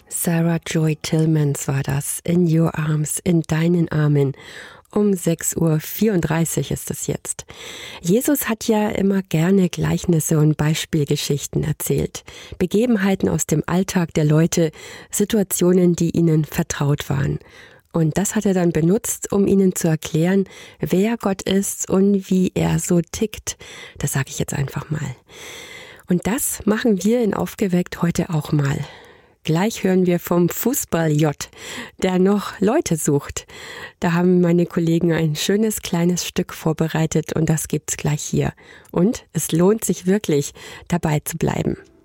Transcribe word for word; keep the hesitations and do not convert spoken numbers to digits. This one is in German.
Sarah Joy Tillmans war das. In Your Arms, in deinen Armen. Um sechs Uhr vierunddreißig ist es jetzt. Jesus hat ja immer gerne Gleichnisse und Beispielgeschichten erzählt. Begebenheiten aus dem Alltag der Leute, Situationen, die ihnen vertraut waren. Und das hat er dann benutzt, um ihnen zu erklären, wer Gott ist und wie er so tickt. Das sage ich jetzt einfach mal. Und das machen wir in Aufgeweckt heute auch mal. Gleich hören wir vom Fußball-J, der noch Leute sucht. Da haben meine Kollegen ein schönes kleines Stück vorbereitet und das gibt's gleich hier. Und es lohnt sich wirklich, dabei zu bleiben.